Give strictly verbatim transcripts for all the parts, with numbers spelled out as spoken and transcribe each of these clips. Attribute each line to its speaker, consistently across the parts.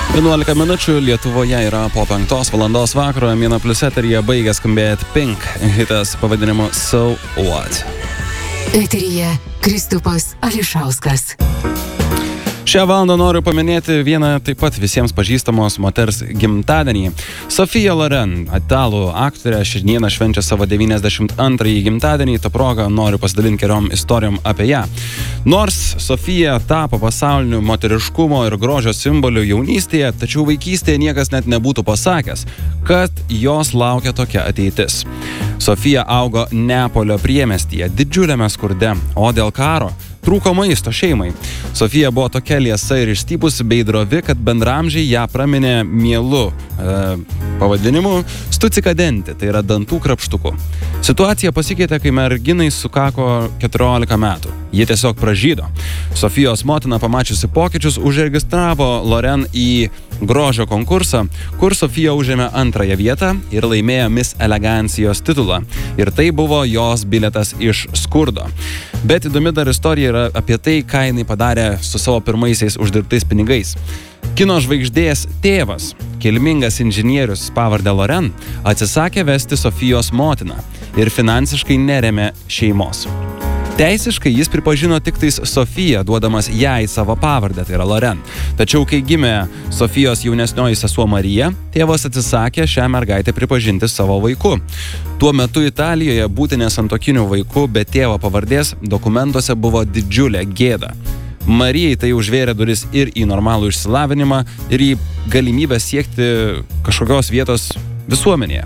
Speaker 1: vienuolika minučių Lietuvoje yra po penktos valandos vakaro. Mėno Plius eteryje baigia skambėti Pink hitas pavadinimu So What.
Speaker 2: Eteryje Kristupas Ališauskas.
Speaker 1: Šią valandą noriu paminėti vieną taip pat visiems pažįstamos moters gimtadienį. Sofija Loren, italų aktorė, šiandieną švenčia savo devyniasdešimt antrąjį gimtadienį. Ta proga noriu pasidalinti keliom istorijom apie ją. Nors Sofija tapo pasauliniu moteriškumo ir grožio simboliu jaunystėje, tačiau vaikystėje niekas net nebūtų pasakęs, kad jos laukia tokia ateitis. Sofija augo Neapolio priemiestyje, didžiuliame skurde, o dėl karo trūko maisto šeimai. Sofija buvo tokia liesa ir išstypusi bei drovi, kad bendramžiai ją praminė mielu e, pavadinimu stucikadenti, tai yra dantų krapštuku. Situacija pasikeitė, kai merginai sukako keturiolika metų. Ji tiesiog pražydo. Sofijos motina, pamačiusi pokyčius, užregistravo Loren į grožio konkursą, kur Sofija užėmė antrąją vietą ir laimėjo Miss Elegancijos titulą. Ir tai buvo jos bilietas iš skurdo. Bet įdomi dar istorija yra apie tai, ką jinai padarė su savo pirmaisiais uždirbtais pinigais. Kino žvaigždės tėvas, kilmingas inžinierius pavarde Loren, atsisakė vesti Sofijos motiną ir finansiškai neremė šeimos. Teisiškai jis pripažino tik tais Sofiją, duodamas jai savo pavardę, tai yra Loren. Tačiau kai gimė Sofijos jaunesnioji sesuo Marija, tėvas atsisakė šią mergaitę pripažinti savo vaiku. Tuo metu Italijoje būti nesantuokiniu vaiku be tėvo pavardės dokumentuose buvo didžiulė gėda. Marijai tai užvėrė duris ir į normalų išsilavinimą, ir į galimybę siekti kažkokios vietos visuomenėje.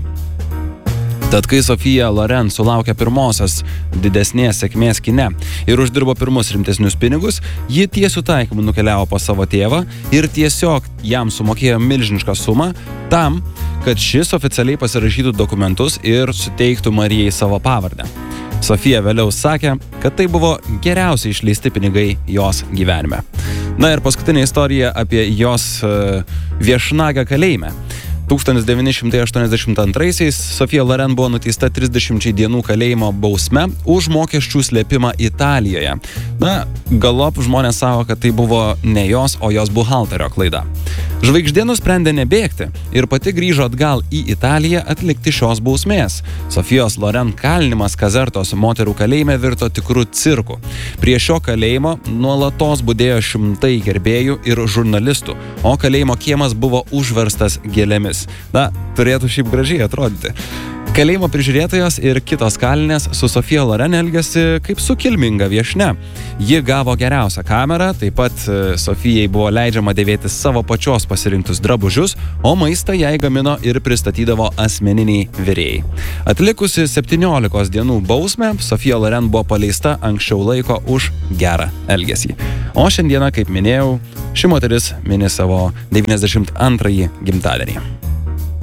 Speaker 1: Tad kai Sofija Loren sulaukė pirmosios didesnės sėkmės kine ir uždirbo pirmus rimtesnius pinigus, ji tiesiu taikymu nukeliavo pas savo tėvą ir tiesiog jam sumokėjo milžinišką sumą tam, kad šis oficialiai pasirašytų dokumentus ir suteiktų Marijai savo pavardę. Sofija vėliau sakė, kad tai buvo geriausiai išleisti pinigai jos gyvenime. Na ir paskutinė istorija apie jos uh, viešnagę kalėjime. tūkstantis devyni šimtai aštuoniasdešimt antraisiais Sofija Loren buvo nuteista trisdešimčiai dienų kalėjimo bausme už mokesčių slėpimą Italijoje. Na, galop žmonės sako, kad tai buvo ne jos, o jos buhalterio klaida. Žvaigždė nusprendė nebėgti ir pati grįžo atgal į Italiją atlikti šios bausmės. Sofijos Loren kalinimas Kazertos moterų kalėjime virto tikrų cirku. Prie šio kalėjimo nuolatos budėjo šimtai gerbėjų ir žurnalistų, o kalėjimo kiemas buvo užverstas gėlėmis. Na, turėtų šiaip gražiai atrodyti. Kalėjimo prižiūrėtojos ir kitos kalinės su Sofija Loren elgėsi kaip su kilminga viešnia. Ji gavo geriausią kamerą, taip pat Sofijai buvo leidžiama dėvėti savo pačios pasirinktus drabužius, o maistą jai gamino ir pristatydavo asmeniniai virėjai. Atlikusi septyniolikos dienų bausmę, Sofija Loren buvo paleista anksčiau laiko už gerą elgesį. O šiandieną, kaip minėjau, ši moteris mini savo devyniasdešimt antrąjį gimtadienį.